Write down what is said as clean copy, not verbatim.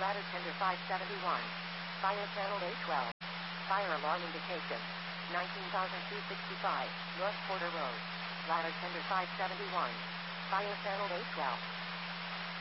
Ladder tender 571. Fire channel A12. Fire alarm indication. 19,265, North Porter Road. Ladder tender 571. Fire channel A12.